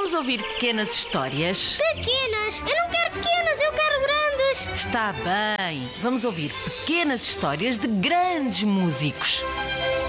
Vamos ouvir pequenas histórias? Pequenas? Eu não quero pequenas, eu quero grandes. Está bem. Vamos ouvir pequenas histórias de grandes músicos.